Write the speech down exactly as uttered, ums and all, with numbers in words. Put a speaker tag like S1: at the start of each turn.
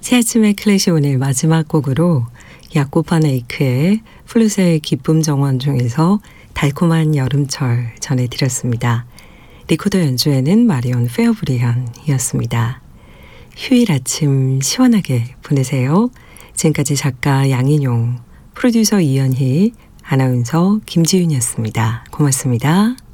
S1: 새 아침의 클래식 오늘 마지막 곡으로 야코판 에이크의 플룻의 기쁨 정원 중에서 달콤한 여름철 전해드렸습니다. 리코더 연주에는 마리온 페어브리안이었습니다. 휴일 아침 시원하게 보내세요. 지금까지 작가 양인용, 프로듀서 이연희, 아나운서 김지윤이었습니다. 고맙습니다.